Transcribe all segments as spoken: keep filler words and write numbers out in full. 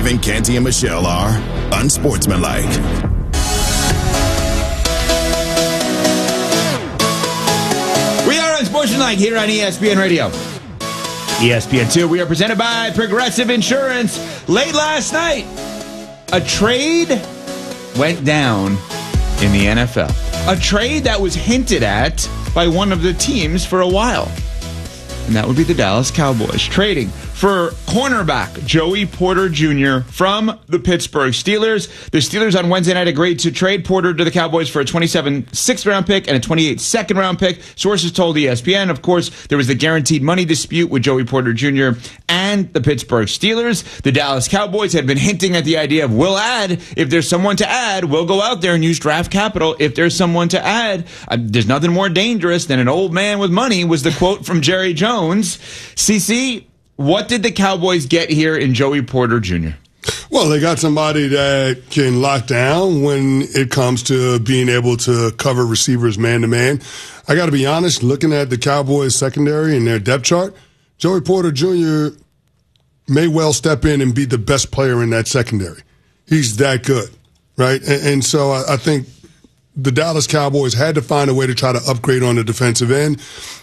Kevin, Canty, and Michelle are unsportsmanlike. We are unsportsmanlike here on E S P N Radio. E S P N two, we are presented by Progressive Insurance. Late last night, a trade went down in the N F L. A trade that was hinted at by one of the teams for a while. And that would be the Dallas Cowboys, trading for cornerback Joey Porter Junior from the Pittsburgh Steelers. The Steelers on Wednesday night agreed to trade Porter to the Cowboys for a twenty-seven sixth-round pick and a twenty-eight second-round pick. Sources told E S P N, of course, there was the guaranteed money dispute with Joey Porter Junior and the Pittsburgh Steelers. The Dallas Cowboys had been hinting at the idea of, we'll add. If there's someone to add, we'll go out there and use draft capital if there's someone to add. Uh, there's nothing more dangerous than an old man with money, was the quote from Jerry Jones. C C, what did the Cowboys get here in Joey Porter Junior? Well, they got somebody that can lock down when it comes to being able to cover receivers man-to-man. I got to be honest, looking at the Cowboys secondary and their depth chart, Joey Porter Junior may well step in and be the best player in that secondary. He's that good, right? And, and so I, I think the Dallas Cowboys had to find a way to try to upgrade on the defensive end,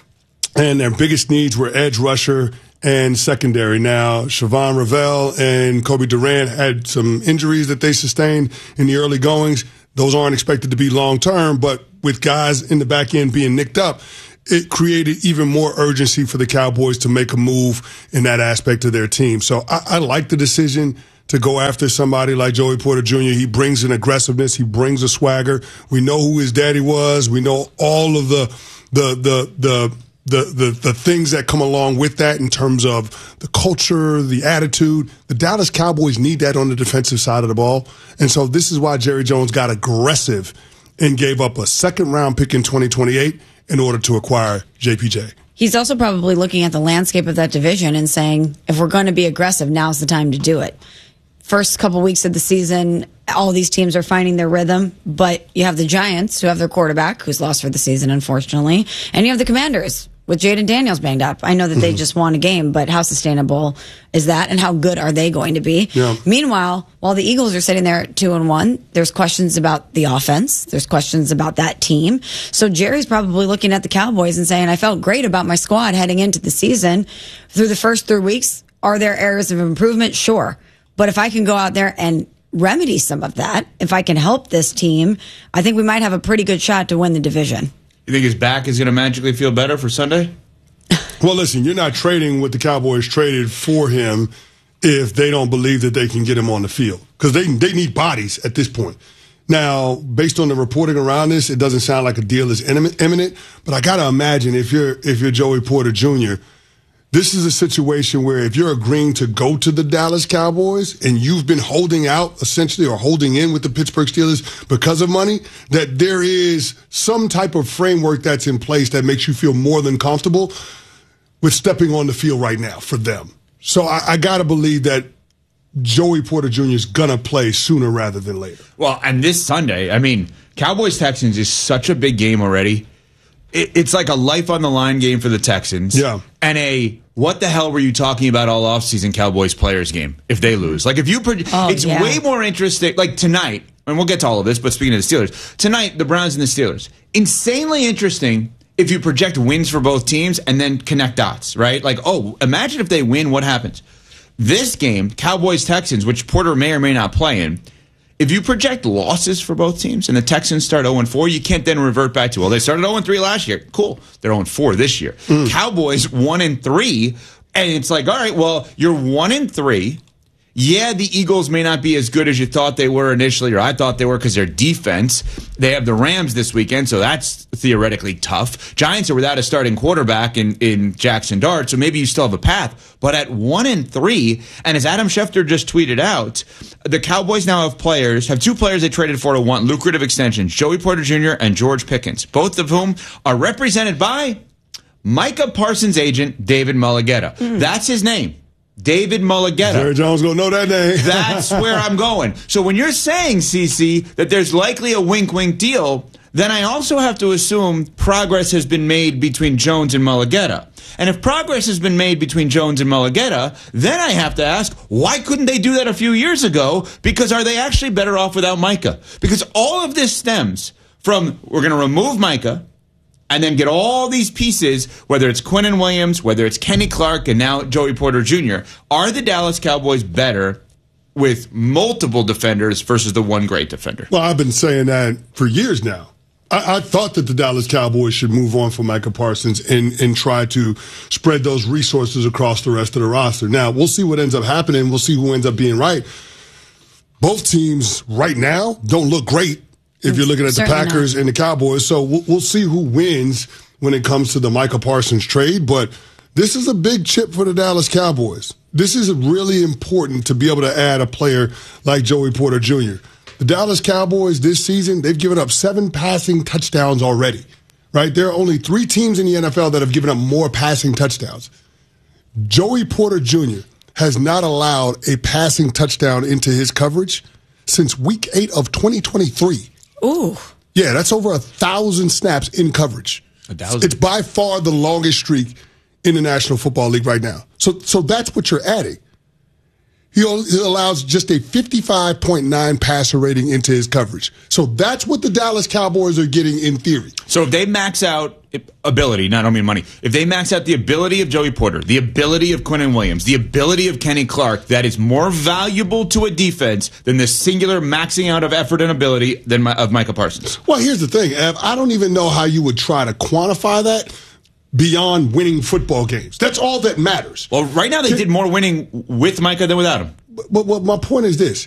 and their biggest needs were edge rusher and secondary. Now, Siobhan Ravel and Kobe Durant had some injuries that they sustained in the early goings. Those aren't expected to be long-term, but with guys in the back end being nicked up, it created even more urgency for the Cowboys to make a move in that aspect of their team. So I, I like the decision to go after somebody like Joey Porter Junior He brings an aggressiveness. He brings a swagger. We know who his daddy was. We know all of the the the the The, the the things that come along with that in terms of the culture, the attitude. The Dallas Cowboys need that on the defensive side of the ball. And so this is why Jerry Jones got aggressive and gave up a second-round pick in twenty twenty-eight in order to acquire J P J. He's also probably looking at the landscape of that division and saying, if we're going to be aggressive, now's the time to do it. First couple weeks of the season, all these teams are finding their rhythm, but you have the Giants, who have their quarterback, who's lost for the season, unfortunately, and you have the Commanders, with Jaden Daniels banged up. I know that they mm-hmm. just won a game, but how sustainable is that, and how good are they going to be? Yeah. Meanwhile, while the Eagles are sitting there at two and one, there's questions about the offense. There's questions about that team. So Jerry's probably looking at the Cowboys and saying, I felt great about my squad heading into the season. Through the first three weeks, are there areas of improvement? Sure. But if I can go out there and remedy some of that, if I can help this team, I think we might have a pretty good shot to win the division. You think his back is going to magically feel better for Sunday? Well, listen, you're not trading what the Cowboys traded for him if they don't believe that they can get him on the field, because they they need bodies at this point. Now, based on the reporting around this, it doesn't sound like a deal is imminent, but I got to imagine if you're if you're Joey Porter Junior, this is a situation where if you're agreeing to go to the Dallas Cowboys and you've been holding out essentially or holding in with the Pittsburgh Steelers because of money, that there is some type of framework that's in place that makes you feel more than comfortable with stepping on the field right now for them. So I, I got to believe that Joey Porter Junior is going to play sooner rather than later. Well, and this Sunday, I mean, Cowboys-Texans is such a big game already. It, it's like a life-on-the-line game for the Texans. Yeah. And a what the hell were you talking about all offseason Cowboys players game if they lose? Like, if you, pro- oh, it's yeah. way more interesting. Like tonight, and we'll get to all of this, but speaking of the Steelers, tonight, the Browns and the Steelers. Insanely interesting if you project wins for both teams and then connect dots, right? Like, oh, imagine if they win, what happens? This game, Cowboys-Texans, which Porter may or may not play in, if you project losses for both teams and the Texans start oh and four, you can't then revert back to, well, they started oh and three last year. Cool. They're oh and four this year. Mm. Cowboys one and three, and it's like, all right, well, you're one and three. Yeah, the Eagles may not be as good as you thought they were initially, or I thought they were, because their defense. They have the Rams this weekend, so that's theoretically tough. Giants are without a starting quarterback in, in Jackson Dart, so maybe you still have a path. But at one and three, and as Adam Schefter just tweeted out, the Cowboys now have players, have two players they traded for to want lucrative extensions, Joey Porter Junior and George Pickens, both of whom are represented by Micah Parsons' agent, David Mulugheta. Mm. That's his name. David Mulugheta. Jerry Jones gonna know that name. That's where I'm going. So when you're saying, C C, that there's likely a wink-wink deal, then I also have to assume progress has been made between Jones and Mulugeta. And if progress has been made between Jones and Mulugeta, then I have to ask, why couldn't they do that a few years ago? Because are they actually better off without Micah? Because all of this stems from, we're going to remove Micah and then get all these pieces, whether it's Quinnen Williams, whether it's Kenny Clark, and now Joey Porter Junior Are the Dallas Cowboys better with multiple defenders versus the one great defender? Well, I've been saying that for years now. I, I thought that the Dallas Cowboys should move on from Micah Parsons and, and try to spread those resources across the rest of the roster. Now, we'll see what ends up happening. We'll see who ends up being right. Both teams right now don't look great if you're looking at the Certainly Packers not. and the Cowboys. So we'll, we'll see who wins when it comes to the Micah Parsons trade. But this is a big chip for the Dallas Cowboys. This is really important to be able to add a player like Joey Porter Junior The Dallas Cowboys this season, they've given up seven passing touchdowns already, right? There are only three teams in the N F L that have given up more passing touchdowns. Joey Porter Junior has not allowed a passing touchdown into his coverage since week eight of twenty twenty-three. Ooh. Yeah, that's over a thousand snaps in coverage. A thousand. It's by far the longest streak in the National Football League right now. So, so that's what you're adding. He, he allows just a fifty-five point nine passer rating into his coverage. So that's what the Dallas Cowboys are getting in theory. So if they max out ability, not only money, if they max out the ability of Joey Porter, the ability of Quinnen Williams, the ability of Kenny Clark, that is more valuable to a defense than the singular maxing out of effort and ability than my, of Micah Parsons. Well, here's the thing, Ev. I don't even know how you would try to quantify that beyond winning football games. That's all that matters. Well, right now they did more winning with Micah than without him. But, but, but my point is this.